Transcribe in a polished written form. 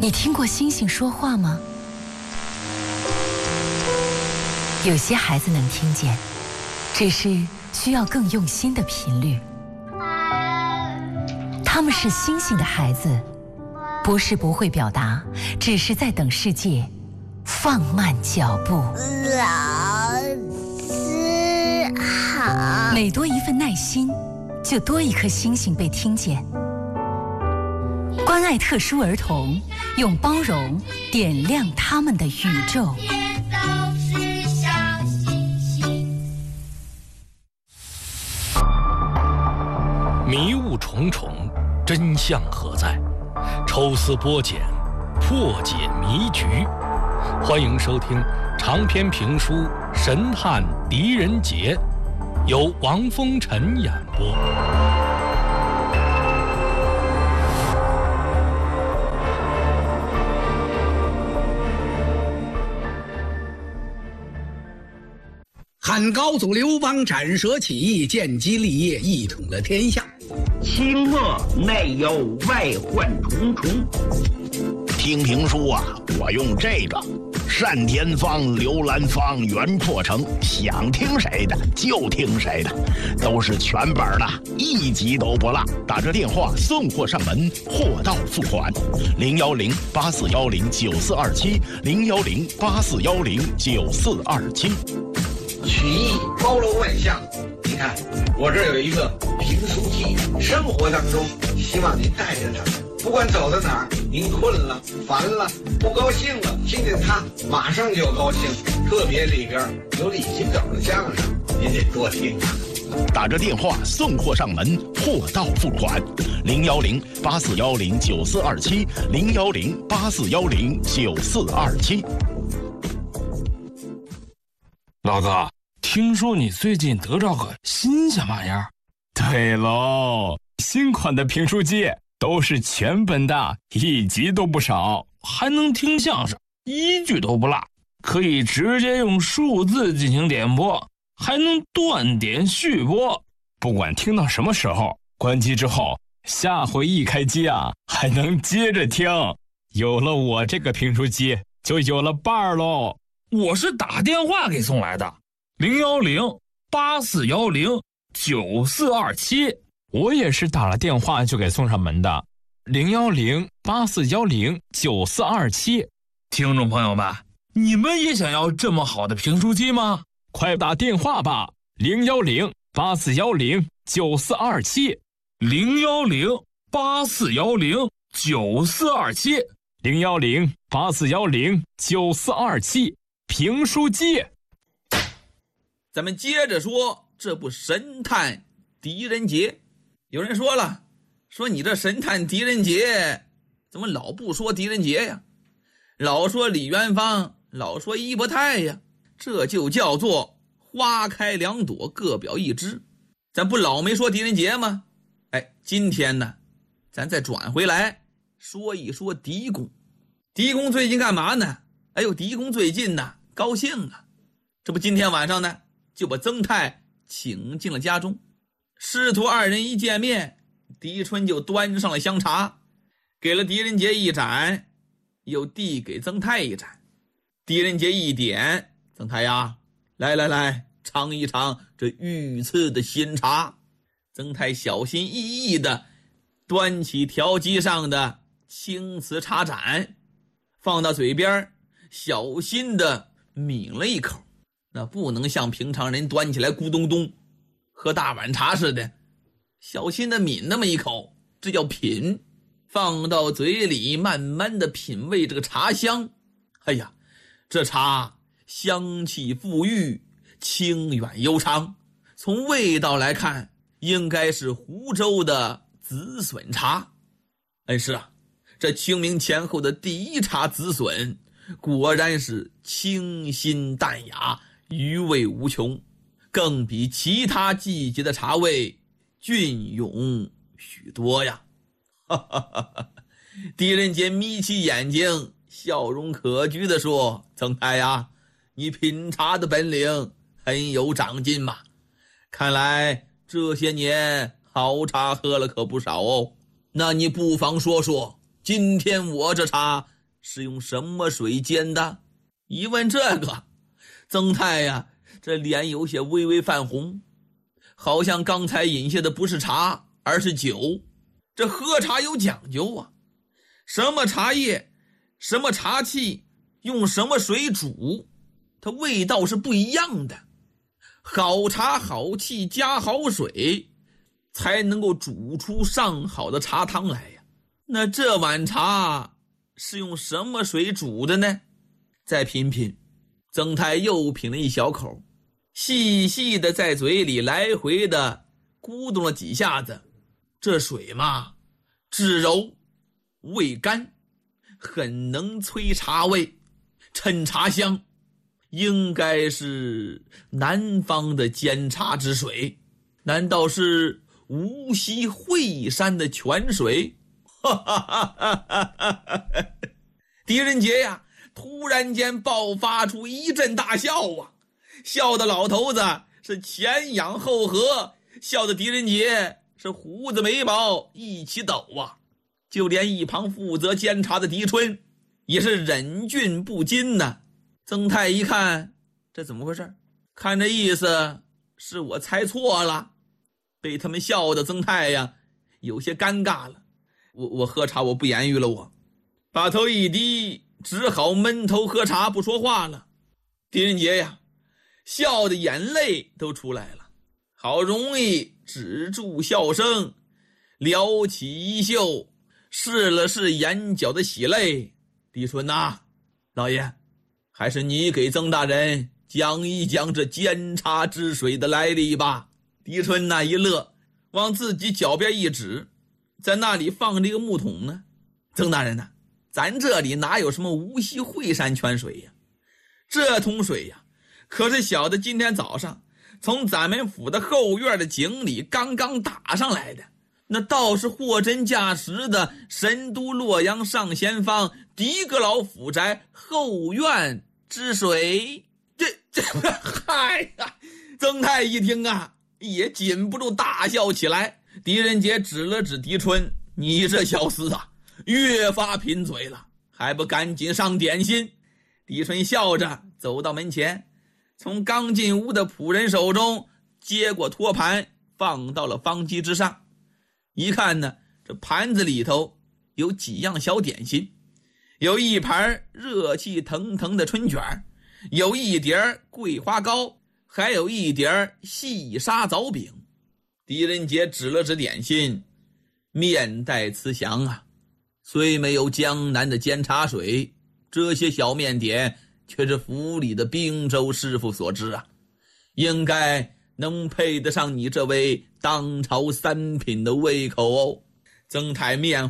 你听过星星说话吗？有些孩子能听见，只是需要更用心的频率。他们是星星的孩子，不是不会表达，只是在等世界放慢脚步。 老师好。 每多一份耐心，就多一颗星星被听见。关爱特殊儿童，用包容点亮他们的宇宙。 迷雾重重，真相何在？抽丝剥茧，破解迷局。欢迎收听长篇评书《神探狄仁杰》，由王风尘演播。 汉高祖刘邦斩蛇起义，建基立业，一统了天下。 清末内忧外患重重。 听评书啊，我用这个单田芳、刘兰芳、袁阔成，想听谁的就听谁的，都是全本的，一集都不落。打这电话送货上门，货到付款。010-8410-9427，010-8410-9427。 曲艺包罗万象，你看我这有一个评书记，生活当中希望您带着他，不管走到哪儿，您困了、烦了、不高兴了，听见他马上就高兴。特别里边有李金斗的相声，您得多听啊。 打着电话送货上门，货到付款。010-8410-9427，010-8410-9427。 老哥，听说你最近得着个新鲜玩意儿？ 对喽，新款的评书机都是全本的，一集都不少， 还能听相声，一句都不落，可以直接用数字进行点播，还能断点续播。 不管听到什么时候，关机之后，下回一开机啊，还能接着听。有了我这个评书机，就有了伴儿喽。 我是打电话给送来的，010-8410-9427。 我也是打了电话就给送上门的，010-8410-9427。 听众朋友们，你们也想要这么好的评书机吗？ 快打电话吧，010-8410-9427。 010-8410-9427。 010-8410-9427。评书机。 咱们接着说这部神探狄仁杰。有人说了，说你这神探狄仁杰怎么老不说狄仁杰呀，老说李元芳，老说伊伯泰呀，这就叫做花开两朵各表一枝。咱不老没说狄仁杰吗？今天呢咱再转回来说一说狄公。狄公最近干嘛呢？狄公最近呢高兴啊，这不今天晚上呢就把曾泰请进了家中。师徒二人一见面，狄春就端上了香茶，给了狄仁杰一盏，又递给曾泰一盏。狄仁杰一点，曾泰呀，来尝一尝这御赐的新茶。曾泰小心翼翼地端起条机上的青瓷茶盏，放到嘴边，小心地抿了一口。那不能像平常人端起来咕咚咚喝大碗茶似的，小心地抿那么一口，这叫品。放到嘴里慢慢地品味这个茶香。这茶香气馥郁，清远悠长，从味道来看应该是湖州的紫笋茶。是啊，这清明前后的第一茶紫笋果然是清新淡雅，余味无穷，更比其他季节的茶味隽永许多呀。狄仁杰眯起眼睛，笑容可掬地说，曾太呀，你品茶的本领很有长进嘛，看来这些年好茶喝了可不少哦。那你不妨说说，今天我这茶是用什么水煎的？一问这个，曾太呀，这脸有些微微泛红，好像刚才饮下的不是茶，而是酒。这喝茶有讲究啊，什么茶叶，什么茶器，用什么水煮，它味道是不一样的。好茶好器加好水，才能够煮出上好的茶汤来呀。那这碗茶是用什么水煮的呢？再品品。曾太又品了一小口，细细的在嘴里来回的咕咚了几下子。这水嘛，质柔味甘，很能催茶味，趁茶香，应该是南方的煎茶之水。难道是无锡惠山的泉水？狄仁杰呀，突然间爆发出一阵大笑啊，笑得老头子是前仰后合，笑得狄仁杰是胡子眉毛一起抖啊。就连一旁负责监察的狄春也是忍俊不禁呐。曾太一看，这怎么回事？看这意思是我猜错了，被他们笑的曾太呀有些尴尬了。我喝茶我不言语了，我把头一低，只好闷头喝茶不说话了。狄仁杰呀，笑的眼泪都出来了，好容易止住笑声，撩起衣袖，试了试眼角的喜泪。狄春呐，老爷，还是你给曾大人讲一讲这煎茶之水的来历吧。狄春那一乐，往自己脚边一指，在那里放着一个木桶呢。曾大人呐，咱这里哪有什么无锡惠山泉水呀？这桶水呀，可是小的今天早上从咱们府的后院的井里刚刚打上来的，那倒是货真价实的神都洛阳上贤坊狄阁老府宅后院之水。这嗨呀！曾太一听啊，也禁不住大笑起来。狄仁杰指了指狄春，你这小厮啊，越发贫嘴了，还不赶紧上点心？狄春笑着走到门前，从刚进屋的仆人手中接过托盘，放到了方几之上。一看呢，这盘子里头有几样小点心，有一盘热气腾腾的春卷，有一碟桂花糕，还有一碟细沙枣饼。狄仁杰指了指点心，面带慈祥啊，虽没有江南的煎茶水，这些小面点却是府里的滨州师傅所制啊，应该能配得上你这位当朝三品的胃口哦。曾太面